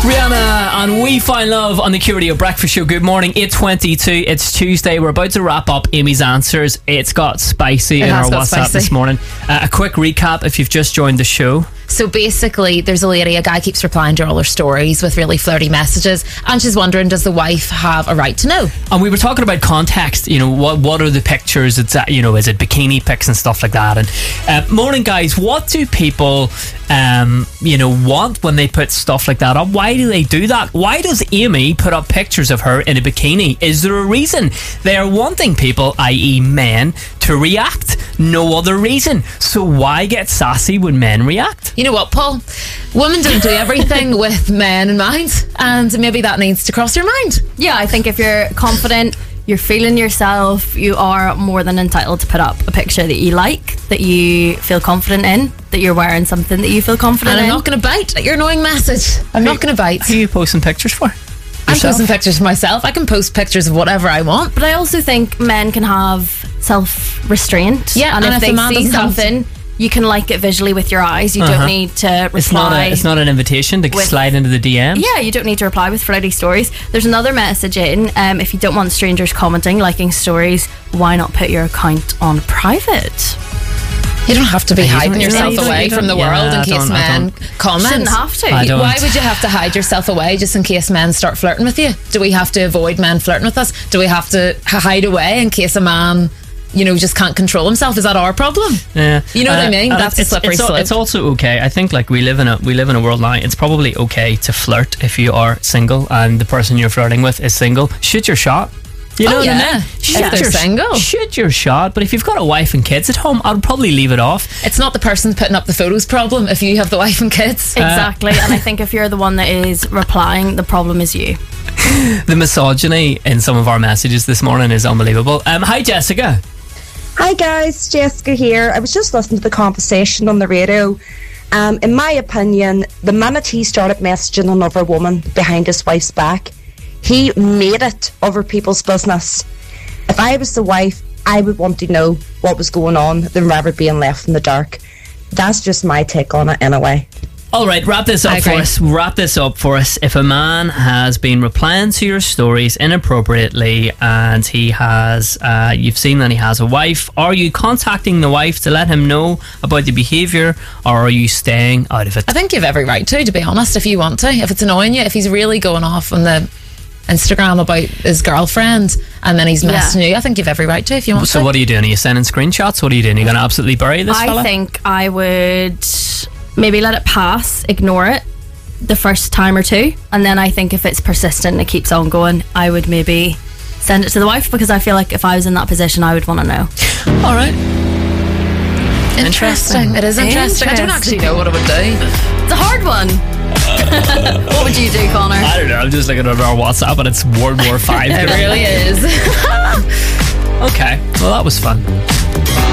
Rihanna and We Find Love on the Q Radio Breakfast Show. Good morning, 8:22. It's Tuesday. We're about to wrap up Amy's answers. It's got spicy in our WhatsApp this morning. A quick recap if you've just joined the show. So basically, there's a guy keeps replying to all her stories with really flirty messages, and she's wondering, does the wife have a right to know? And we were talking about context. You know, what are the pictures? It's is it bikini pics and stuff like that? And morning, guys. What do people want when they put stuff like that up? Why do they do that? Why does Amy put up pictures of her in a bikini? Is there a reason? They are wanting people, i.e. men, to react. No other reason. So why get sassy when men react? You know what, Paul? Women don't do everything with men in mind, and maybe that needs to cross your mind. Yeah, I think if you're confident, you're feeling yourself, you are more than entitled to put up a picture that you like, that you feel confident in, that you're wearing something that you feel confident in. And I'm not going to bite at your annoying message. I'm not going to bite. Who are you posting pictures for? I'm posting pictures for myself. I can post pictures of whatever I want. But I also think men can have self-restraint. Yeah, and if they a man see something, you can like it visually with your eyes. You don't need to reply. It's not an invitation to slide into the DMs. Yeah, you don't need to reply with flirty stories. There's another message in. If you don't want strangers commenting, liking stories, why not put your account on private? You don't have to be hiding yourself away from the world in case men comment. Shouldn't have to. Why would you have to hide yourself away just in case men start flirting with you? Do we have to avoid men flirting with us? Do we have to hide away in case a man just can't control himself? Is that our problem? Yeah. You know what I mean? That's a slippery slope. It's also okay. I think we live in a world now. It's probably okay to flirt if you are single and the person you're flirting with is single. Shoot your shot. You know what I mean? Shoot your shot. But if you've got a wife and kids at home, I'd probably leave it off. It's not the person putting up the photos problem if you have the wife and kids. Exactly. And I think if you're the one that is replying, the problem is you. The misogyny in some of our messages this morning is unbelievable. Hi, Jessica. Hi guys, Jessica here. I was just listening to the conversation on the radio. In my opinion, the minute he started messaging another woman behind his wife's back, he made it other people's business. If I was the wife, I would want to know what was going on than rather being left in the dark. That's just my take on it anyway. All right, wrap this up for us. If a man has been replying to your stories inappropriately and he has, you've seen that he has a wife, are you contacting the wife to let him know about the behaviour, or are you staying out of it? I think you have every right to be honest, if you want to. If it's annoying you, if he's really going off on the Instagram about his girlfriend and then he's messaging you, I think you have every right to if you want to. So what are you doing? Are you sending screenshots? What are you doing? Are you going to absolutely bury this fella? I think I would maybe let it pass, ignore it the first time or two, and then I think if it's persistent and it keeps on going, I would maybe send it to the wife, because I feel like if I was in that position, I would want to know. All right. Interesting. It is interesting. I don't actually know what I would do. It's a hard one. What would you do, Connor? I don't know. I'm just looking at our WhatsApp and it's World War V. It really is. Okay. Well, that was fun.